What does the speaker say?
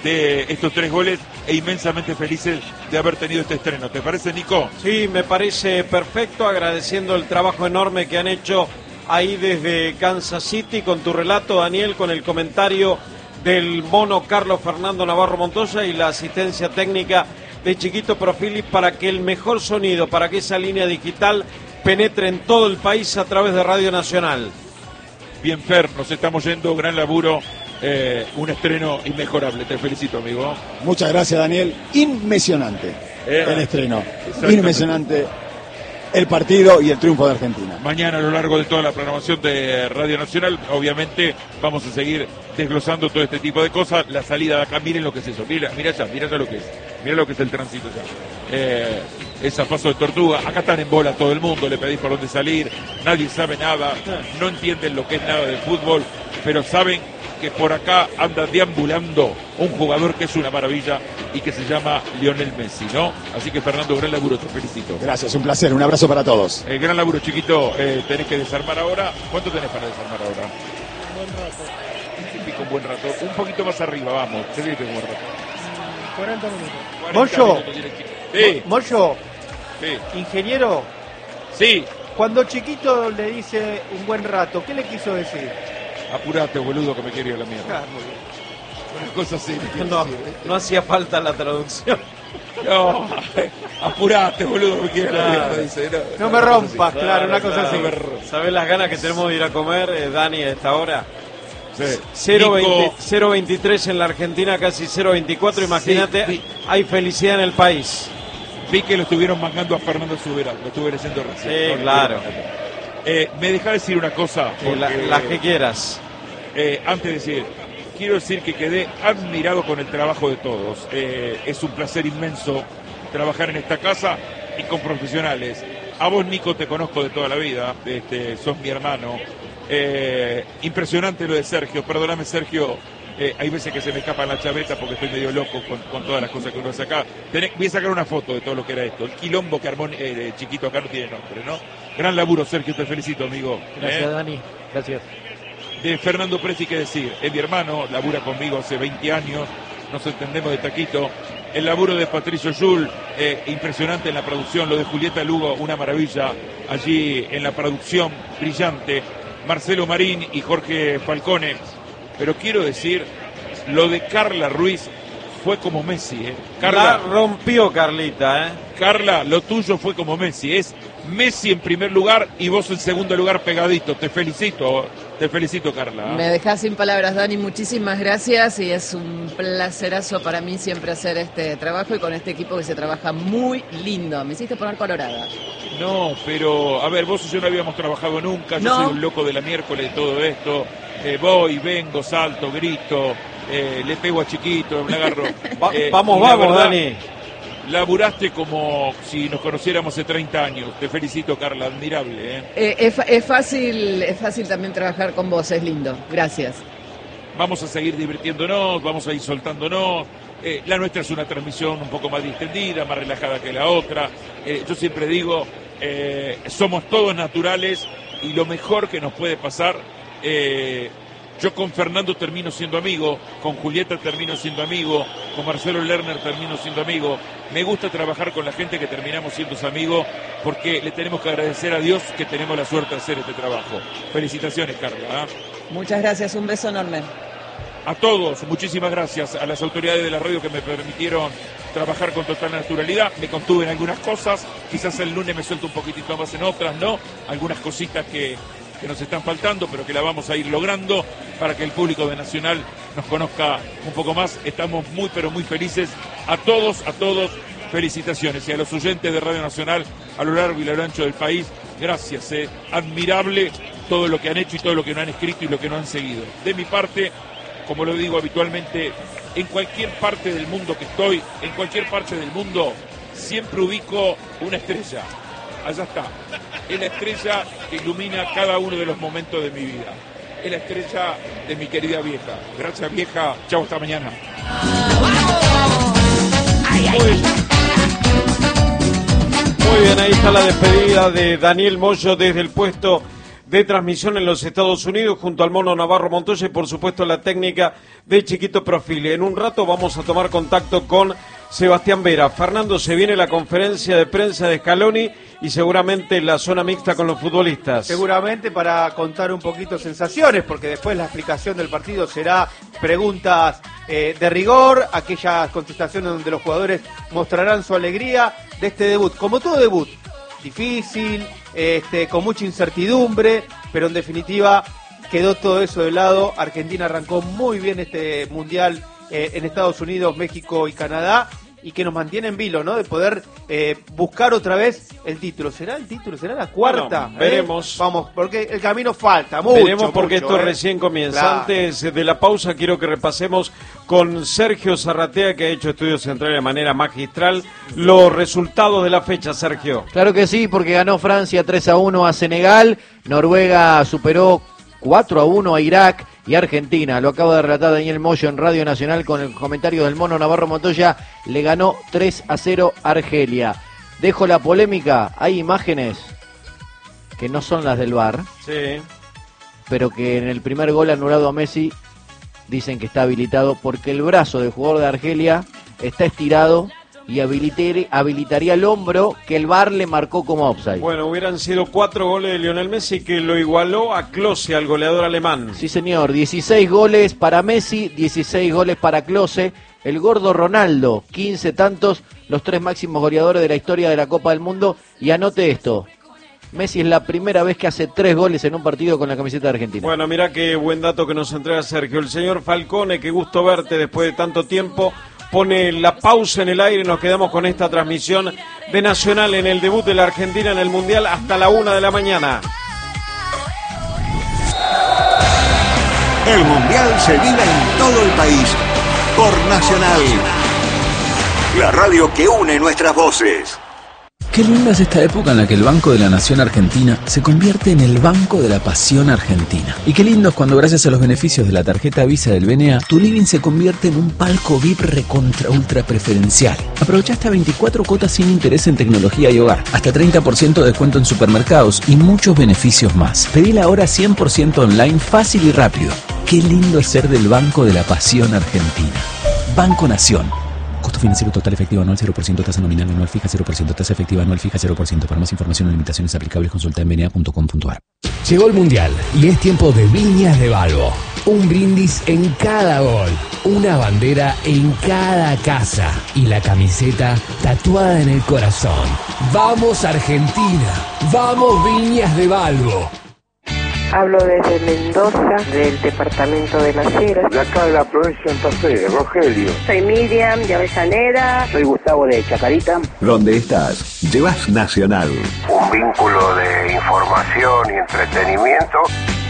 de estos 3 goles e inmensamente felices de haber tenido este estreno. ¿Te parece, Nico? Sí, me parece perfecto, agradeciendo el trabajo enorme que han hecho ahí desde Kansas City con tu relato, Daniel, con el comentario del mono Carlos Fernando Navarro Montoya y la asistencia técnica de Chiquito Profilis para que el mejor sonido, para que esa línea digital penetre en todo el país a través de Radio Nacional. Bien, Fer, nos estamos yendo, gran laburo, un estreno inmejorable, te felicito, amigo. Muchas gracias, Daniel. Inmesionante el estreno, inmesionante el partido y el triunfo de Argentina. Mañana, a lo largo de toda la programación de Radio Nacional, obviamente vamos a seguir desglosando todo este tipo de cosas. La salida de acá, miren lo que es eso, mira ya lo que es, mira lo que es el tránsito ya. Es a paso de tortuga, acá están en bola todo el mundo, le pedís por dónde salir, nadie sabe nada, no entienden lo que es nada de fútbol, pero saben que por acá anda deambulando un jugador que es una maravilla y que se llama Lionel Messi, ¿no? Así que, Fernando, gran laburo, te felicito. Gracias, un placer, un abrazo para todos. Gran laburo, Chiquito, tenés que desarmar ahora. ¿Cuánto tenés para desarmar ahora? Un buen rato. Un poquito más arriba, vamos. Se viene un buen rato. 40 minutos. Moyo, Sí. Moyo, Sí. ingeniero, Sí. cuando Chiquito le dice un buen rato, ¿qué le quiso decir? Apurate, boludo, que me quiero ir a la mierda. Una cosa así. No hacía falta la traducción. No, apurate, boludo, me quiero ir a la mierda. Dice, No me rompas, claro, una cosa así. Claro. ¿Sabés las ganas que tenemos de ir a comer, Dani, a esta hora? Sí. 0.23 en la Argentina, casi 0.24, imagínate, Sí. hay felicidad en el país. Vi que lo estuvieron mangando a Fernando Suberal, lo estuve leyendo recién. Sí, ¿no? claro. Me dejá decir una cosa. Porque, Las que quieras. antes de decir, quiero decir que quedé admirado con el trabajo de todos. Es un placer inmenso trabajar en esta casa y con profesionales. A vos, Nico, te conozco de toda la vida, sos mi hermano. Impresionante lo de Sergio, perdóname, Sergio, hay veces que se me escapan la chaveta porque estoy medio loco con todas las cosas que uno hace acá. Voy a sacar una foto de todo lo que era esto. El quilombo que armó Chiquito acá no tiene nombre, ¿no? Gran laburo, Sergio, te felicito, amigo. Gracias, Dani. Gracias. De Fernando Presi, ¿qué decir? Es mi hermano, labura conmigo hace 20 años, nos entendemos de taquito. El laburo de Patricio Yul, impresionante en la producción. Lo de Julieta Lugo, una maravilla allí en la producción, brillante. Marcelo Marín y Jorge Falcone. Pero quiero decir, lo de Carla Ruiz fue como Messi, La rompió Carlita, Carla, lo tuyo fue como Messi. Es Messi en primer lugar y vos en segundo lugar pegadito. Te felicito, Carla. Me dejás sin palabras, Dani, muchísimas gracias y es un placerazo para mí siempre hacer este trabajo y con este equipo que se trabaja muy lindo. Me hiciste poner colorada. No, pero a ver, vos y yo no habíamos trabajado nunca, yo soy un loco de la miércoles de todo esto, voy, vengo, salto, grito, le pego a Chiquito, me agarro. Vamos, verdad, Dani. Laburaste como si nos conociéramos hace 30 años. Te felicito, Carla, admirable. Es fácil también trabajar con vos, es lindo. Gracias. Vamos a seguir divirtiéndonos, vamos a ir soltándonos. La nuestra es una transmisión un poco más distendida, más relajada que la otra. Yo siempre digo, somos todos naturales y lo mejor que nos puede pasar, yo con Fernando termino siendo amigo, con Julieta termino siendo amigo, con Marcelo Lerner termino siendo amigo. Me gusta trabajar con la gente que terminamos siendo amigos porque le tenemos que agradecer a Dios que tenemos la suerte de hacer este trabajo. Felicitaciones, Carla. Muchas gracias, un beso enorme. A todos, muchísimas gracias a las autoridades de la radio que me permitieron trabajar con total naturalidad. Me contuve en algunas cosas, quizás el lunes me suelto un poquitito más en otras, ¿no? Algunas cositas que nos están faltando, pero que la vamos a ir logrando para que el público de Nacional nos conozca un poco más. Estamos muy, pero muy felices. A todos, felicitaciones. Y a los oyentes de Radio Nacional a lo largo y a lo ancho del país, gracias. Admirable todo lo que han hecho y todo lo que nos han escrito y lo que nos han seguido. De mi parte, como lo digo habitualmente, en cualquier parte del mundo que estoy, en cualquier parte del mundo, siempre ubico una estrella. Allá está. Es la estrella que ilumina cada uno de los momentos de mi vida. Es la estrella de mi querida vieja. Gracias, vieja. Chao, hasta mañana. Muy bien, ahí está la despedida de Daniel Moyo desde el puesto de transmisión en los Estados Unidos junto al Mono Navarro Montoya y por supuesto la técnica de Chiquito Profili. En un rato vamos a tomar contacto con Sebastián Vera. Fernando, se viene la conferencia de prensa de Scaloni y seguramente la zona mixta con los futbolistas. Seguramente para contar un poquito sensaciones, porque después la explicación del partido será preguntas de rigor, aquellas contestaciones donde los jugadores mostrarán su alegría de este debut. Como todo debut, difícil, con mucha incertidumbre, pero en definitiva quedó todo eso de lado. Argentina arrancó muy bien este mundial en Estados Unidos, México y Canadá, y que nos mantiene en vilo, ¿no? De poder buscar otra vez el título. ¿Será el título? ¿Será la cuarta? Bueno, veremos. Vamos, porque el camino falta mucho. Veremos porque esto recién comienza. Claro. Antes de la pausa quiero que repasemos con Sergio Zarratea, que ha hecho Estudios Centrales de manera magistral, los resultados de la fecha, Sergio. Claro que sí, porque ganó Francia 3-1 a Senegal, Noruega superó 4-1 a Irak y Argentina, lo acaba de relatar Daniel Moyo en Radio Nacional con el comentario del Mono Navarro Montoya, le ganó 3-0 a Argelia. Dejo la polémica, hay imágenes que no son las del VAR, sí, pero que en el primer gol anulado a Messi dicen que está habilitado porque el brazo del jugador de Argelia está estirado y habilitaría el hombro que el VAR le marcó como offside. Bueno, hubieran sido 4 goles de Lionel Messi que lo igualó a Klose, al goleador alemán. Sí, señor, 16 goles para Messi, 16 goles para Klose, el gordo Ronaldo, 15 tantos, los 3 máximos goleadores de la historia de la Copa del Mundo. Y anote esto, Messi es la primera vez que hace 3 goles en un partido con la camiseta de Argentina. Bueno, mirá qué buen dato que nos entrega Sergio. El señor Falcone, qué gusto verte después de tanto tiempo. Pone la pausa en el aire, nos quedamos con esta transmisión de Nacional en el debut de la Argentina en el Mundial hasta la 1 de la mañana. El Mundial se vive en todo el país por Nacional, la radio que une nuestras voces. Qué linda es esta época en la que el Banco de la Nación Argentina se convierte en el Banco de la Pasión Argentina. Y qué lindo es cuando gracias a los beneficios de la tarjeta Visa del BNA, tu living se convierte en un palco VIP recontra ultra preferencial. Aprovecha hasta 24 cuotas sin interés en tecnología y hogar, hasta 30% de descuento en supermercados y muchos beneficios más. Pedila ahora 100% online, fácil y rápido. Qué lindo es ser del Banco de la Pasión Argentina. Banco Nación. Costo financiero total efectivo anual 0%, tasa nominal anual fija 0%, tasa efectiva anual fija 0%. Para más información o limitaciones aplicables consulta en bna.com.ar. Llegó el Mundial y es tiempo de Viñas de Balbo. Un brindis en cada gol, una bandera en cada casa y la camiseta tatuada en el corazón. ¡Vamos Argentina! ¡Vamos Viñas de Balbo! Hablo desde Mendoza, del departamento de Las Heras. De acá de la provincia de Santa Fe, Rogelio. Soy Miriam de Avellaneda. Soy Gustavo de Chacarita. ¿Dónde estás? Llevas Nacional. Un vínculo de información y entretenimiento.